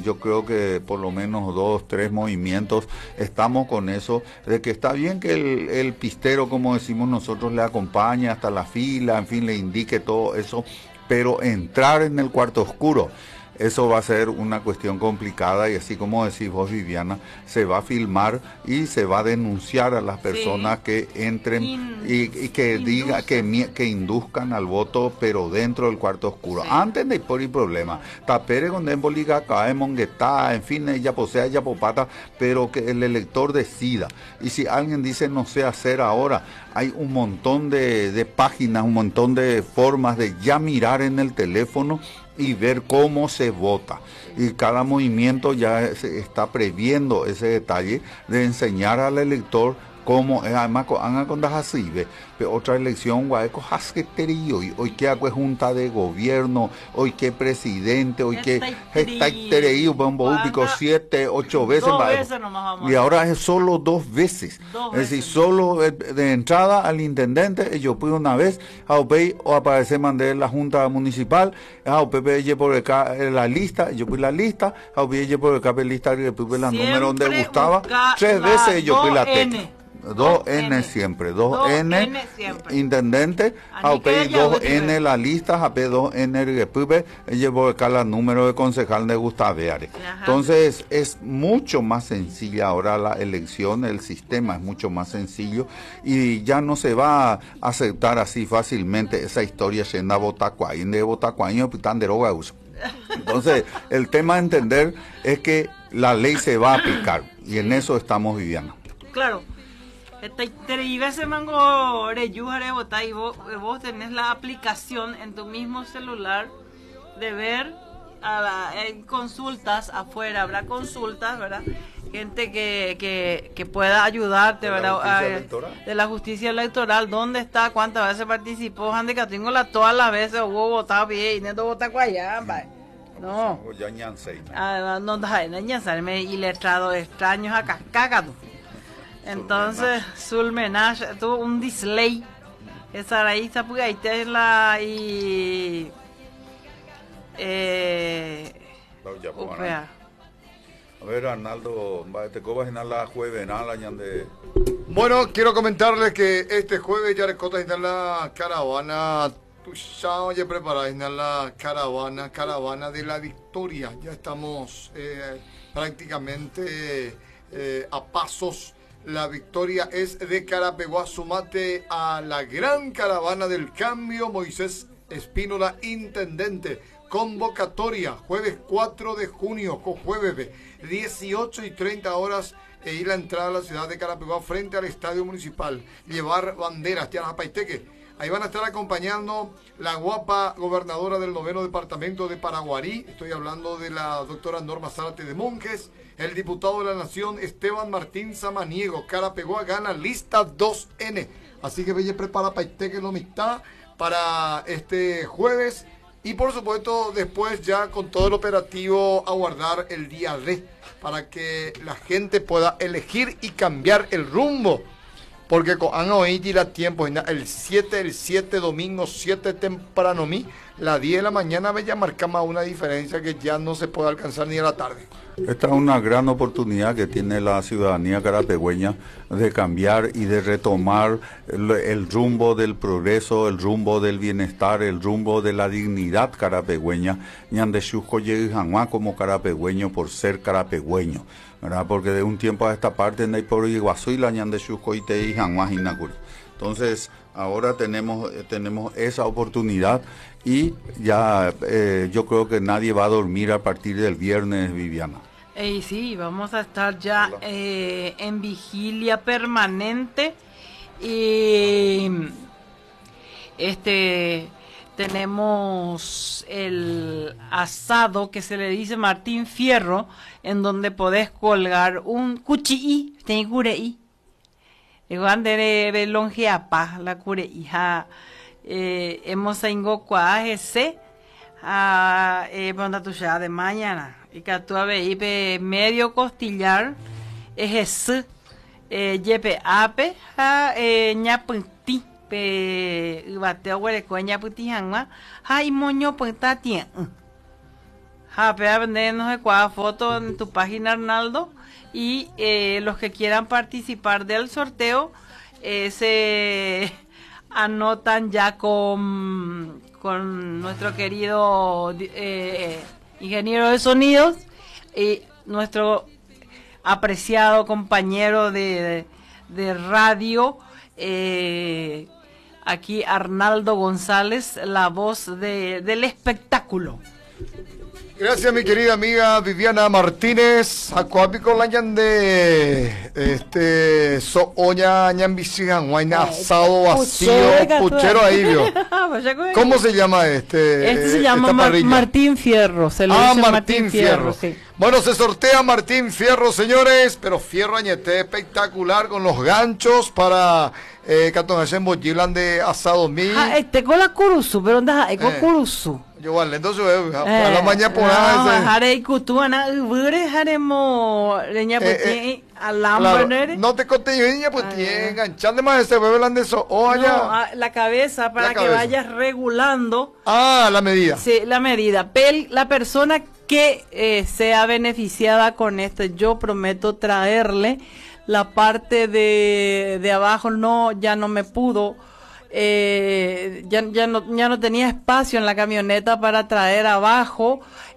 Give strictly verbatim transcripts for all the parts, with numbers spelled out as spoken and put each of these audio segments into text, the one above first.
yo creo que por lo menos dos, tres movimientos estamos con eso, de que está bien que el, el pistero, como decimos nosotros, le acompañe hasta la fila, en fin, le indique todo eso, pero entrar en el cuarto oscuro, eso va a ser una cuestión complicada y así como decís vos, Viviana, se va a filmar y se va a denunciar a las personas sí. que entren In, y, y que diga que, que induzcan al voto, pero dentro del cuarto oscuro. Sí. Antes de por el problema, tapere con emboliga, cae mongueta, en fin, ella posea, ella popata, pero que el elector decida. Y si alguien dice no sé hacer ahora, hay un montón de, de páginas, un montón de formas de ya mirar en el teléfono y ver cómo se vota. Y cada movimiento ya se está previendo ese detalle de enseñar al elector cómo, además, hagan con así, otra elección, guaeco, hasqueterío, hoy que hago junta de gobierno, hoy que presidente, hoy que estaiterío, bombo pico siete, ocho veces, veces y ahora es solo dos veces, dos es decir, veces. Solo de entrada al intendente, yo pude una vez, a O P o aparecer mandé la junta municipal, a O P P por acá la lista, yo puse la lista, a O P por acá la lista, y puse la número donde gustaba, tres veces yo puse la tecla. dos N siempre, dos N intendente, a P dos N la lista, a P dos N Repube, llevo acá el número de concejal de Gustaveare. Entonces es mucho más sencilla ahora la elección, el sistema es mucho más sencillo y ya no se va a aceptar así fácilmente esa historia yendo a Botacuaín, de Botacuaín o Pitandero. Entonces el tema a entender es que la ley se va a aplicar y en eso estamos viviendo. Claro. Y veces mango y vos, vos tenés la aplicación en tu mismo celular de ver a la, en consultas afuera, habrá consultas, ¿verdad? Gente que, que, que pueda ayudarte, ¿verdad? A, de la justicia electoral, dónde está, cuántas veces participó, ande que tengo la todas las veces hubo votado bien, y neto vota allá, no. Ah, no, no, no, iletrado extraños acá, cágado. Entonces, Sulmenage tuvo un disley. Esa raíz está pugaita la y. Eh. A ver, Arnaldo, te cobas en la jueves, de. Bueno, quiero comentarles que este jueves ya recota en la caravana. Tushao ya preparada en la caravana, caravana de la victoria. Ya estamos eh, prácticamente eh, a pasos. La victoria es de Carapeguá. Sumate a la gran caravana del cambio. Moisés Espínola, intendente. Convocatoria, jueves cuatro de junio, jueves, dieciocho y treinta horas, e ir a la entrada a la ciudad de Carapeguá frente al estadio municipal. Llevar banderas, Tianapaiteque. Ahí van a estar acompañando la guapa gobernadora del noveno departamento de Paraguarí. Estoy hablando de la doctora Norma Zárate de Monjes. El diputado de la Nación, Esteban Martín Samaniego. Carapeguá gana lista dos N. Así que vaya prepara Paiteque lo mitad para este jueves. Y por supuesto, después ya con todo el operativo, aguardar el día D para que la gente pueda elegir y cambiar el rumbo. Porque con han oído la tiempo, el siete, el siete, domingo siete temprano, mi, la diez de la mañana, ya marcamos una diferencia que ya no se puede alcanzar ni a la tarde. Esta es una gran oportunidad que tiene la ciudadanía carapegüeña de cambiar y de retomar el, el rumbo del progreso, el rumbo del bienestar, el rumbo de la dignidad carapegüeña, ñandexusco lleguijanguá como carapegüeño por ser carapegüeño, ¿verdad? Porque de un tiempo a esta parte en por Iguazú y la ñandexusco y te inacuri. Entonces, ahora tenemos, tenemos esa oportunidad y ya eh, yo creo que nadie va a dormir a partir del viernes, Viviana. Eh, sí, vamos a estar ya eh, en vigilia permanente y este tenemos el asado que se le dice Martín Fierro, en donde podés colgar un cuchillo, ten cureí. Igual de longeapa la cure hija eh, hemos tengo cuaje a eh ponta tuya de mañana y que tú a ver medio costillar es ese eh yepe ape a eh ñapunti pe bateo huele coña puti hangma hay moño punta tien Jape, nos de foto en tu página, Arnaldo. Y eh, los que quieran participar del sorteo eh, se anotan ya con, con nuestro querido eh, ingeniero de sonidos y nuestro apreciado compañero de, de, de radio, eh, aquí Arnaldo González, la voz de, del espectáculo. Gracias, mi querida amiga Viviana Martínez. Acuápico la de este so oña ñambisigan guayna asado vacío puchero ahí vio. ¿Cómo se llama este? Este se llama Mar Martín Fierro. Se le ah, dice Martín, Martín Fierro. Fierro sí. Bueno, se sortea Martín Fierro, señores, pero Fierro añete espectacular con los ganchos para eh, Catonacen Boyilan de asado mi. Ah, este con la curusu, pero anda, es con curusu. Yo vale, entonces a la mañana por ahí haré cutuana ubure haremo leña pues alambre. No te conté yo niña pues tiene enganchando más ese bebé de eso. Oh, no, la cabeza para la que cabeza. Vayas regulando. Ah, la medida. Sí, la medida. Pel, la persona que eh, sea beneficiada con esto, yo prometo traerle la parte de, de abajo, no, ya no me pudo. Eh, ya, ya, no, ya no tenía espacio en la camioneta para traer abajo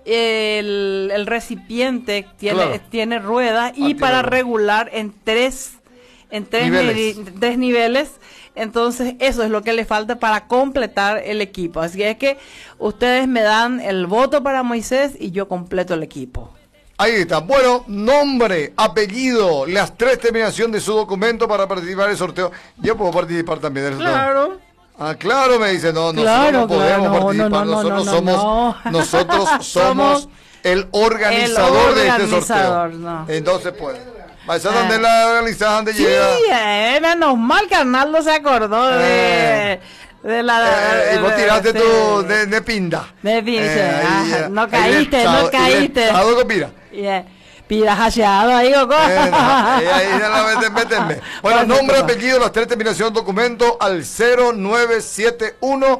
el, el recipiente, tiene, claro. tiene ruedas y ah, para regular en tres, en tres niveles. Ni, tres niveles. Entonces eso es lo que le falta para completar el equipo. Así es que ustedes me dan el voto para Moisés y yo completo el equipo. Ahí está. Bueno, nombre, apellido, las tres terminaciones de su documento para participar del sorteo. Yo puedo participar también del sorteo. Claro. Ah, claro, me dice, no, claro, nosotros no podemos claro, participar, no, no, nosotros no, no, somos, no. nosotros somos el organizador, el organizador de este sorteo. No. Entonces, pues, ¿esa eh. dónde la organizada, dónde sí, llega? Sí, eh, menos mal que Arnaldo se acordó eh. de... De la, eh, y vos tiraste de, tu de, de pinda. De pinda. Eh, ah, no caíste, no caíste. Algo con pira. Yeah. Pira hacheado ahí, Goku. Eh, ahí, ahí ya la meten, métenme. Bueno, nombre, apellido, las tres terminaciones, documento al cero nueve siete uno,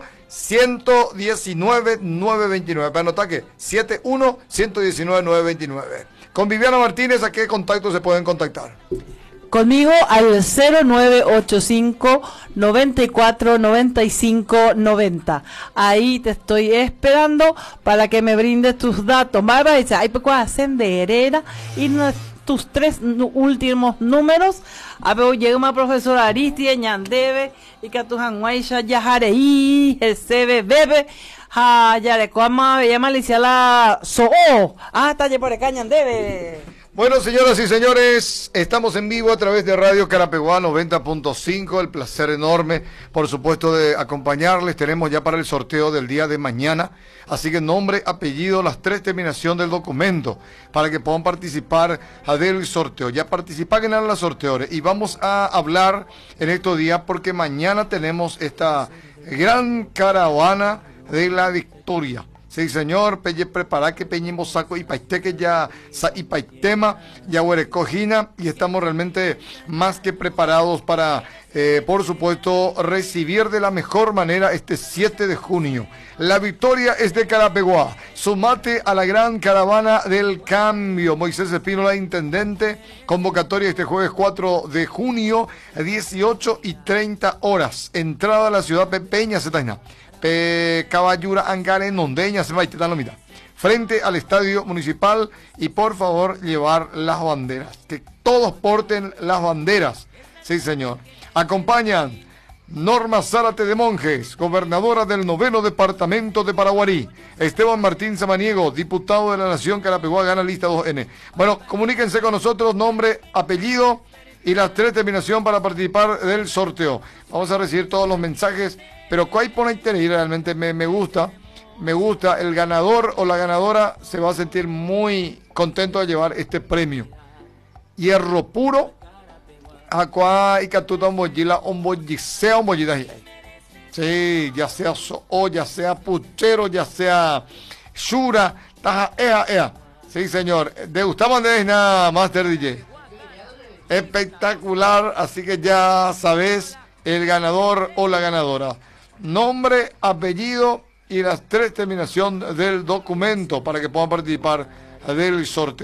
uno uno nueve, nueve dos nueve. Para anotar que siete uno, uno uno nueve, nueve dos nueve. Con Viviana Martínez, ¿a qué contacto se pueden contactar? Conmigo al cero nueve ocho cinco, nueve cuatro, nueve cinco, nueve cero. Ahí te estoy esperando para que me brindes tus datos. Marva dice, hay poco senderera y no, tus tres últimos números. A ver, llega una profesora Aristide, Ñandebe, y que tu janguaisha yajarei, el sebe bebe. Ha, ya de cómo me llama Alicia la so. Ah, está allí por acá, Ñandebe. Bueno, señoras y señores, estamos en vivo a través de Radio Carapeguá noventa punto cinco. El placer enorme, por supuesto, de acompañarles. Tenemos ya para el sorteo del día de mañana. Así que nombre, apellido, las tres terminaciones del documento para que puedan participar del sorteo. Ya participan en los sorteadores. Y vamos a hablar en estos días porque mañana tenemos esta gran caravana de la victoria. Sí, señor, pelle prepara que peñimos saco y paiteque ya y paitema ya huerecojina y estamos realmente más que preparados para, eh, por supuesto, recibir de la mejor manera este siete de junio. La victoria es de Carapeguá. Sumate a la gran caravana del cambio. Moisés Espínola, intendente, convocatoria este jueves cuatro de junio, dieciocho y treinta horas. Entrada a la ciudad Pepeña, Zetaina. Pe Caballura Angare Nondeña se va a la mitad frente al estadio municipal y por favor llevar las banderas, que todos porten las banderas. Sí, señor. Acompañan Norma Zárate de Monjes, gobernadora del noveno departamento de Paraguarí. Esteban Martín Samaniego, diputado de la Nación Carapeguá, gana lista dos ene. Bueno, comuníquense con nosotros, nombre, apellido y las tres terminación para participar del sorteo. Vamos a recibir todos los mensajes. Pero ¿cuál pone interés? Realmente me, me gusta, me gusta. El ganador o la ganadora se va a sentir muy contento de llevar este premio. Hierro puro, aqua y catuta omboyila, omboyisea, omboyida. Sí, ya sea o ya sea puchero, ya sea shura, taja, ea, ea. Sí, señor. De Gustavo Andrés, nada, Master D J. Espectacular, así que ya sabes el ganador o la ganadora. Nombre, apellido y las tres terminación del documento para que puedan participar del sorteo.